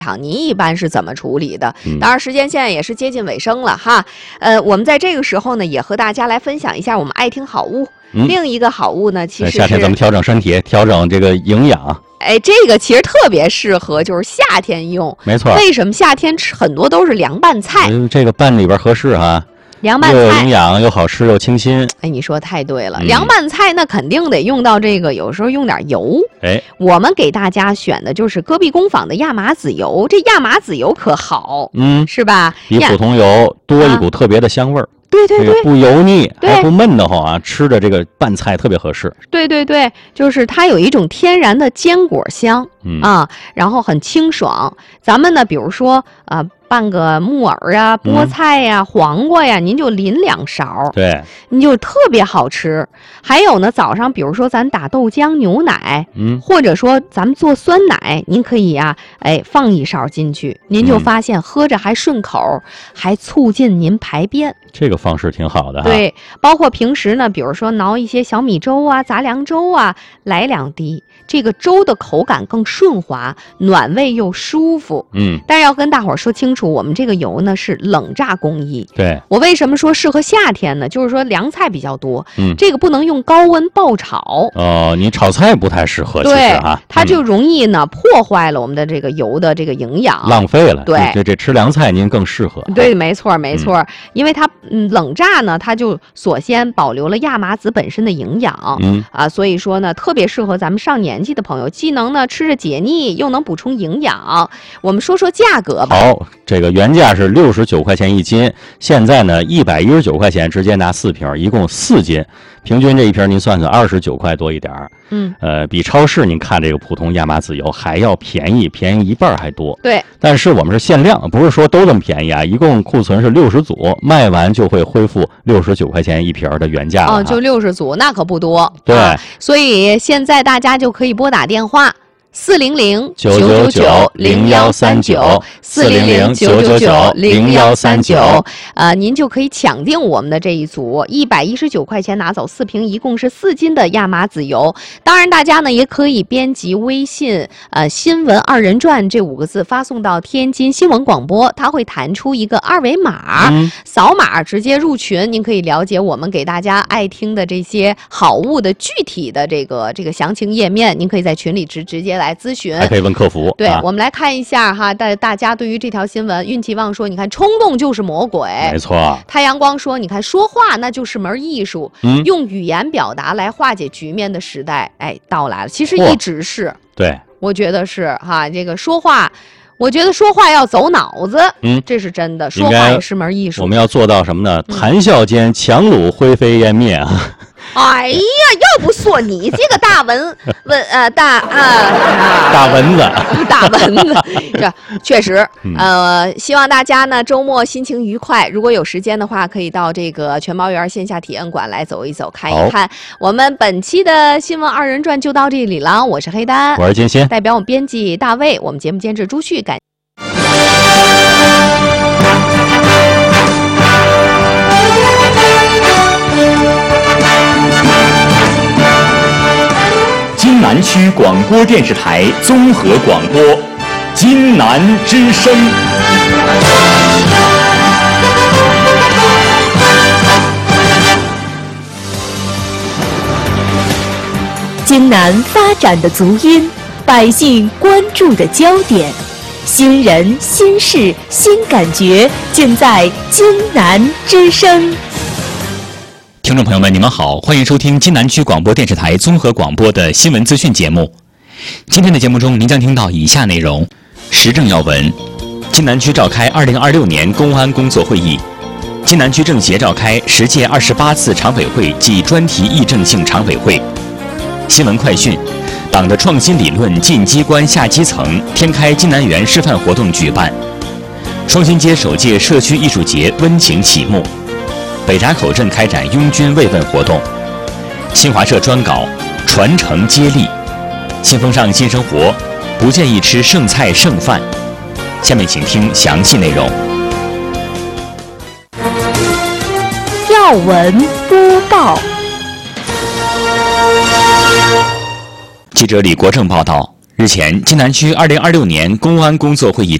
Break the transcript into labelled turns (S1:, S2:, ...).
S1: 您一般是怎么处理的？当然，时间现在也是接近尾声了哈。我们在这个时候呢，也和大家来分享一下我们爱听好物。另一个好物呢，其实是
S2: 夏天怎么调整身体，调整这个营养。
S1: 这个其实特别适合就是夏天用。
S2: 没错。
S1: 为什么夏天吃很多都是凉拌菜？
S2: 这个拌里边合适哈。
S1: 凉拌菜
S2: 又有营养，又好吃，又清新。
S1: 你说太对了。凉拌菜那肯定得用到这个，有时候用点油。我们给大家选的就是戈壁工坊的亚麻籽油，这亚麻籽油可好，是吧？
S2: 比普通油多一股特别的香味儿。
S1: 对对对，
S2: 不油腻，还不闷得慌啊！吃的这个拌菜特别合适。
S1: 对对对，就是它有一种天然的坚果香，然后很清爽。咱们呢，比如说拌个木耳啊、菠菜呀、黄瓜呀，您就淋2勺，
S2: 对，
S1: 你就特别好吃。还有呢，早上比如说咱打豆浆、牛奶，或者说咱们做酸奶，您可以放1勺进去，您就发现喝着还顺口，还促进您排便。
S2: 这个方式挺好的哈。
S1: 对，包括平时呢，比如说熬一些小米粥啊、杂粮粥啊，来2滴，这个粥的口感更顺滑，暖胃又舒服。但是要跟大伙儿说清楚，我们这个油呢是冷榨工艺。
S2: 对，
S1: 我为什么说适合夏天呢？就是说凉菜比较多，这个不能用高温爆炒。
S2: 你炒菜不太适合，
S1: 对啊，它就容易呢破坏了我们的这个油的这个营养，
S2: 浪费了。
S1: 对，
S2: 这吃凉菜您更适合。
S1: 对，没错没错，因为它冷榨呢，它就首先保留了亚麻籽本身的营养，所以说呢，特别适合咱们上年纪的朋友，既能呢吃着解腻，又能补充营养。我们说说价格吧。
S2: 好，这个原价是69块钱1斤，现在呢119块钱直接拿4瓶，一共4斤，平均这一瓶您算算29块多一点儿。比超市您看这个普通亚麻籽油还要便宜一半还多。
S1: 对，
S2: 但是我们是限量，不是说都这么便宜啊，一共库存是60组，卖完就会恢复69块钱一瓶的原价了。
S1: 就60组，那可不多。
S2: 对，
S1: 所以现在大家就可以拨打电话。400-999-0139，400-999-0139，您就可以抢定我们的这一组119块钱拿走4瓶，一共是4斤的亚麻籽油。当然，大家呢也可以编辑微信新闻2人转这5个字发送到天津新闻广播，它会弹出一个2维码，扫码直接入群，您可以了解我们给大家爱听的这些好物的具体的这个详情页面，您可以在群里直接来咨询，
S2: 还可以问客服。
S1: 对，我们来看一下哈，大家对于这条新闻，运气旺说，你看冲动就是魔鬼，
S2: 没错。
S1: 太阳光说，你看说话那就是门艺术，用语言表达来化解局面的时代，到来了。其实一直是，
S2: 对，
S1: 我觉得是哈，这个说话。我觉得说话要走脑子，这是真的，说话也是门艺术。
S2: 我们要做到什么呢？谈笑间，强弩灰飞烟灭啊！
S1: 哎呀，要不说你这个大蚊子，这确实，希望大家呢周末心情愉快。如果有时间的话，可以到这个全毛园线下体验馆来走一走，看一看。我们本期的新闻2人转就到这里了，我是黑丹，
S2: 我是金鑫，
S1: 代表我们编辑大卫，我们节目监制朱旭，感。
S3: 津南区广播电视台综合广播，津南之声。
S4: 津南发展的足音，百姓关注的焦点，新人、新事、新感觉，尽在津南之声。
S5: 听众朋友们，你们好，欢迎收听津南区广播电视台综合广播的新闻资讯节目。今天的节目中，您将听到以下内容：时政要闻，津南区召开2026年公安工作会议；津南区政协召开10届28次常委会暨专题议政性常委会。新闻快讯，党的创新理论进机关下基层，天开津南园示范活动举办。双新街首届社区艺术节温情启幕。北闸口镇开展拥军慰问活动。新华社专稿传承接力。新风尚新生活，不建议吃剩菜剩饭。下面请听详细内容。
S4: 要闻播报。
S5: 记者李国正报道， 日前，津南区2026年公安工作会议